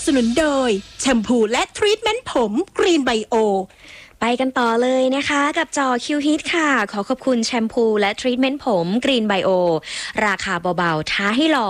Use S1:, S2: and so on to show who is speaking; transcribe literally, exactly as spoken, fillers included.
S1: สนุนโดยแชมพูและทรีทเมนต์ผมกรีนไบโอ
S2: ไปกันต่อเลยนะคะกับจอคิวฮิตค่ะขอขอบคุณแชมพูและทรีทเมนต์ผมกรีนไบโอราคาเบาๆท้าให้หล่อ